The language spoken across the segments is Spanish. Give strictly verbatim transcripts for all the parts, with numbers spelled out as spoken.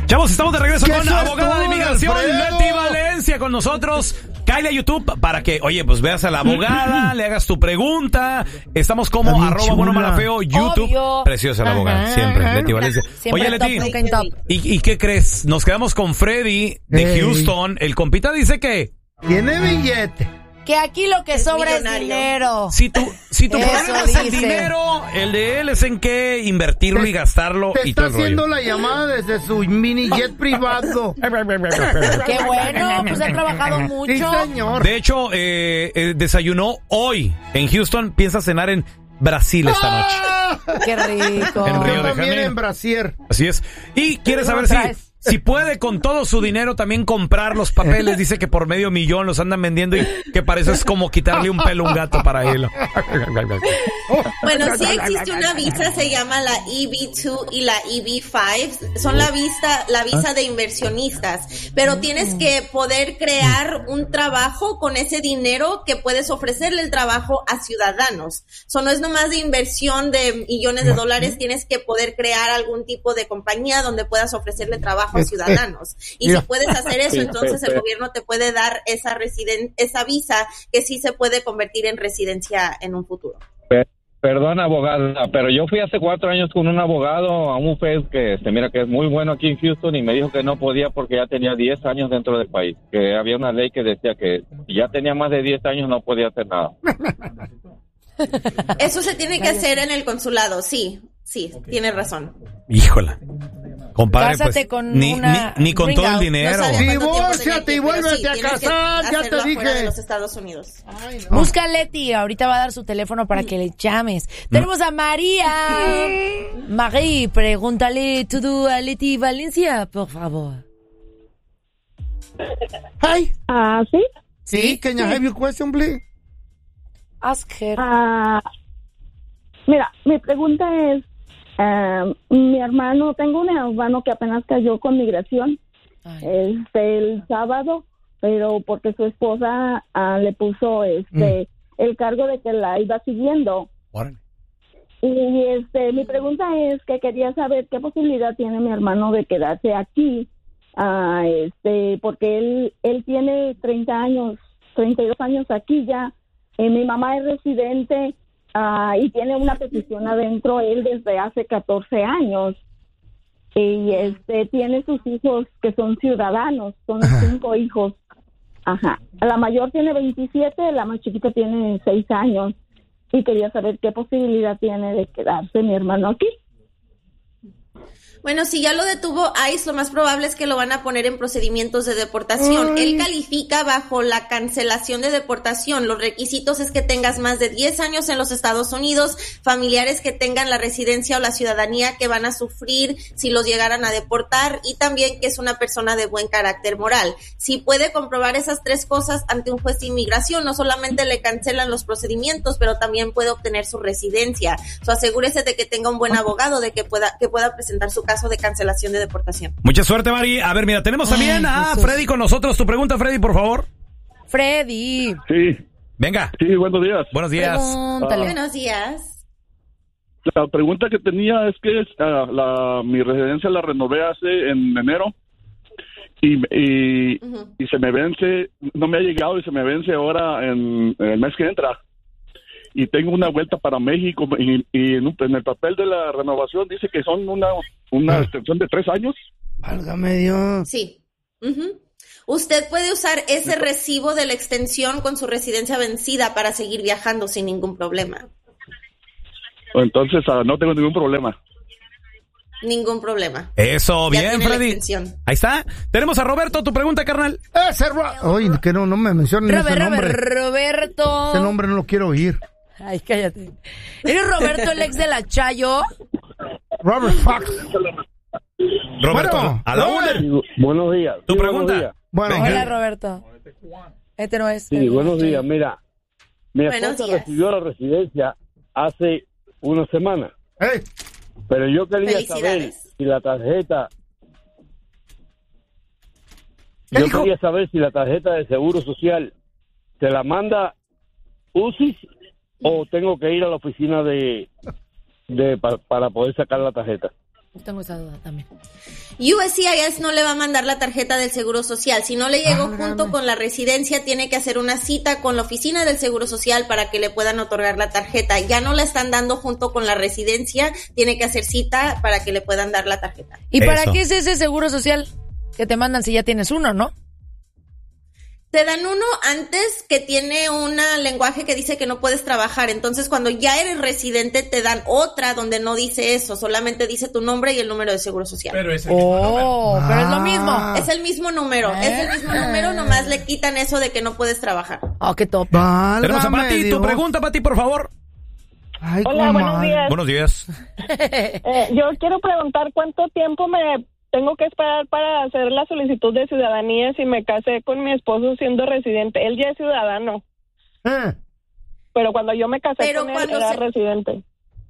Chavos, estamos de regreso con la abogada de inmigración, Leti Valencia, con nosotros. Cáele a YouTube para que, oye, pues veas a la abogada, le hagas tu pregunta. Estamos como También arroba chula. bueno malafeo, YouTube. Obvio. Preciosa la abogada, Ajá, siempre, ajá. Leti Valencia. Siempre Oye, top, Leti, nunca en top. ¿y, ¿y qué crees? Nos quedamos con Freddy de Ey. Houston. El compita dice que Tiene billete. Que aquí lo que Es sobra es millonario. dinero. si tu, si tu Eso problema es el dice. dinero, el de él es en qué invertirlo y gastarlo Te y está todo el haciendo rollo. la llamada desde su mini jet privado. Qué bueno, pues ha trabajado Sí, mucho. señor. De hecho, eh, eh, desayunó hoy en Houston. Piensa cenar en Brasil esta noche. Qué rico. En Río Yo de también Janeiro. en brasier. Así es. Y quiere saber ¿Cómo si, traes? si puede con todo su dinero también comprar los papeles. Dice que por medio millón los andan vendiendo y que para eso es como quitarle un pelo a un gato para él. Bueno, sí existe una visa, se llama la E B dos y la E B cinco, son la visa, la visa de inversionistas, pero tienes que poder crear un trabajo con ese dinero que puedes ofrecerle el trabajo a ciudadanos. Eso no es nomás de inversión de millones de dólares, tienes que poder crear algún tipo de compañía donde puedas ofrecerle trabajo a ciudadanos. Y Mira. si puedes hacer eso, entonces el gobierno te puede dar esa residen- esa visa que sí se puede convertir en residencia en un futuro. Perdón, abogada, pero yo fui hace cuatro años con un abogado a un F E D que se mira que es muy bueno aquí en Houston y me dijo que no podía porque ya tenía diez años dentro del país, que había una ley que decía que si ya tenía más de diez años no podía hacer nada. Eso se tiene que hacer en el consulado, sí, sí, tienes razón. Híjola. Compadre, Cásate pues, con ni, una ni, ni con bring todo el out. dinero. No sabes cuánto tiempo Divórciate tenía y que, pero vuélvete sí, a tienes que casar, ya te hacerlo afuera dije. de los Estados Unidos. Ay, no. Busca a Leti, ahorita va a dar su teléfono para que le llames. Tenemos a María. Marie, pregúntale todo a Leti Valencia, por favor. Hi. Ah, sí. Sí, can you have your question, please? Ask her. Ah, mira, mi pregunta es, ah, mi hermano, tengo un hermano que apenas cayó con migración Ay. este el sábado, pero porque su esposa ah, le puso este el cargo de que la iba siguiendo. Órale. Y este mi pregunta es que quería saber qué posibilidad tiene mi hermano de quedarse aquí, ah, este porque él él tiene treinta años, treinta y dos años aquí ya. Eh, mi mamá es residente ah, y tiene una petición adentro él desde hace catorce años. Y este tiene sus hijos que son ciudadanos, son cinco hijos. Ajá. La mayor tiene veintisiete, la más chiquita tiene seis años. Y quería saber qué posibilidad tiene de quedarse mi hermano aquí. Bueno, si ya lo detuvo ICE, lo más probable es que lo van a poner en procedimientos de deportación. Ay. Él califica bajo la cancelación de deportación. Los requisitos es que tengas más de diez años en los Estados Unidos, familiares que tengan la residencia o la ciudadanía que van a sufrir si los llegaran a deportar y también que es una persona de buen carácter moral. Si puede comprobar esas tres cosas ante un juez de inmigración, no solamente le cancelan los procedimientos, pero también puede obtener su residencia. So, asegúrese de que tenga un buen abogado, de que pueda, que pueda presentar su caso de cancelación de deportación. Mucha suerte, Mari. A ver, mira, tenemos también Ay, a Jesús. Freddy con nosotros. Tu pregunta, Freddy, por favor. Freddy, Sí, Venga. sí, buenos días. Buenos días. pregúntale. Buenos días. La pregunta que tenía es que uh, la, mi residencia la renové hace en enero y, y, Ujú. y se me vence, no me ha llegado y se me vence ahora en, en el mes que entra. Y tengo una vuelta para México y, y en, un- en el papel de la renovación dice que son una, una extensión de tres años. Válgame Dios. Sí. Ujú. Usted puede usar ese recibo de la extensión con su residencia vencida para seguir viajando sin ningún problema. Entonces uh, no tengo ningún problema. Ningún problema. Eso, Ya bien, tiene la Freddy. extensión. Ahí está. Tenemos a Roberto. Tu pregunta, carnal. Ese Ro- Oye, que no, no me mencionen ese Robert, nombre. Robert, Roberto. Ese nombre no lo quiero oír. Ay, cállate. ¿Eres Roberto, el ex de la Chayo? Robert Fox. Roberto, Bueno, a la Robert. una. Buenos días. Tu Sí, pregunta. buenos días. Bueno, Hola, Roberto. Este no es. Sí, el- buenos días. Mira, mi Buenos esposa días. recibió la residencia hace una semana, hey, pero yo quería saber Felicidades. si la tarjeta... ¿Qué Yo dijo? quería saber si la tarjeta de Seguro Social se la manda U C I S o tengo que ir a la oficina de, de pa- para poder sacar la tarjeta. Tengo esa duda también. U S C I S no le va a mandar la tarjeta del Seguro Social. Si no le llegó ah, junto con la residencia, tiene que hacer una cita con la oficina del Seguro Social para que le puedan otorgar la tarjeta. Ya no la están dando junto con la residencia, tiene que hacer cita para que le puedan dar la tarjeta. ¿Y para Eso. qué es ese Seguro Social que te mandan si ya tienes uno, no? Te dan uno antes que tiene un lenguaje que dice que no puedes trabajar. Entonces, cuando ya eres residente, te dan otra donde no dice eso. Solamente dice tu nombre y el número de seguro social. Pero es el mismo Oh, número. pero es lo mismo. Es el mismo número. ¿Eh? Es el mismo número, nomás le quitan eso de que no puedes trabajar. Oh, qué top. Tenemos a Válgame Pati. Tu Dios. pregunta, Pati, por favor. Ay, Hola, comadre. buenos días. Buenos días. Eh, yo quiero preguntar cuánto tiempo me tengo que esperar para hacer la solicitud de ciudadanía si me casé con mi esposo siendo residente. Él ya es ciudadano, Eh, pero cuando yo me casé Pero con él cuando era se- residente.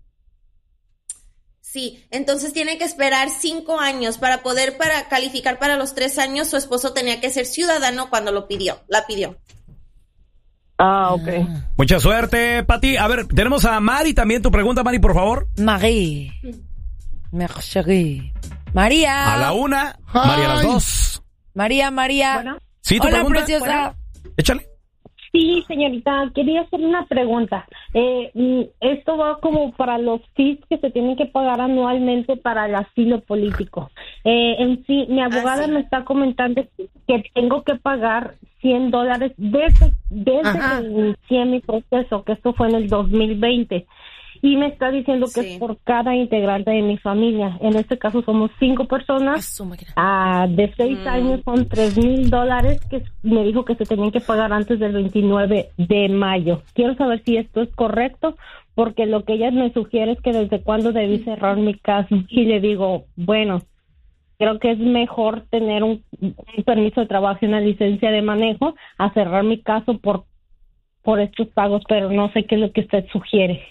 Sí, entonces tiene que esperar cinco años para poder para calificar para los tres años. Su esposo tenía que ser ciudadano cuando lo pidió, la pidió. Ah, ok. Mucha suerte, Pati. A ver, tenemos a Mari también. Tu pregunta, Mari, por favor. Marie. Merci. María. A la una, Mari a las Ay. dos. María, María. Bueno. Sí, tu Hola, pregunta. preciosa. Échale. Sí, señorita, quería hacer una pregunta. Eh, mm, esto va como para los fees que se tienen que pagar anualmente para el asilo político. Eh, en sí, mi abogada Ah, sí. me está comentando que tengo que pagar cien dólares desde, desde Ajá. que inicié mi proceso, que esto fue en el dos mil veinte. Y me está diciendo que Sí. es por cada integrante de mi familia. En este caso somos cinco A personas. su máquina. Ah, de seis Mm. años son tres mil dólares que me dijo que se tenían que pagar antes del veintinueve de mayo. Quiero saber si esto es correcto, porque lo que ella me sugiere es que desde cuándo debí cerrar mi caso. Y le digo, bueno, creo que es mejor tener un, un permiso de trabajo y una licencia de manejo a cerrar mi caso por, por estos pagos, pero no sé qué es lo que usted sugiere.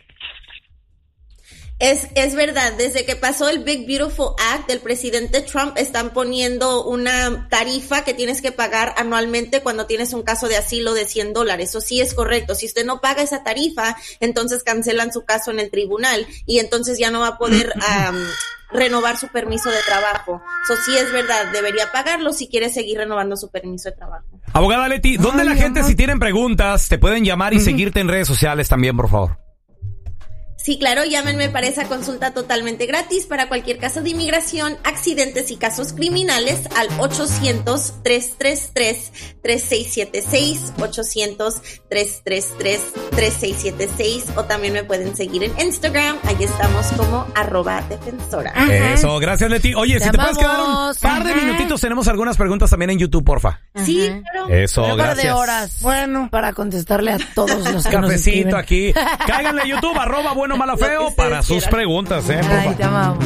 Es, es verdad, desde que pasó el Big Beautiful Act del presidente Trump, están poniendo una tarifa que tienes que pagar anualmente cuando tienes un caso de asilo de cien dólares. Eso sí es correcto. Si usted no paga esa tarifa, entonces cancelan su caso en el tribunal y entonces ya no va a poder um, renovar su permiso de trabajo. Eso sí es verdad, debería pagarlo si quiere seguir renovando su permiso de trabajo. Abogada Leti, ¿dónde Ay, la gente, amor. si tienen preguntas, te pueden llamar y seguirte en redes sociales también, por favor? Sí, claro, llámenme para esa consulta totalmente gratis para cualquier caso de inmigración, accidentes y casos criminales al ochocientos, tres tres tres, tres seis siete seis, ochocientos, tres tres tres, tres seis siete seis, o también me pueden seguir en Instagram, ahí estamos como arroba defensora. Eso, gracias, Leti. Oye, Te si te puedes quedar un amamos. par de Ajá. minutitos, tenemos algunas preguntas también en YouTube, porfa. Sí, Ajá. claro. Eso, Un par gracias. de horas. Bueno. Para contestarle a todos los que nos Cafecito escriben. aquí. Cáiganle a YouTube, arroba bueno, mala, feo, ustedes para sus quieran. preguntas, eh, Ay, porfa. te amamos.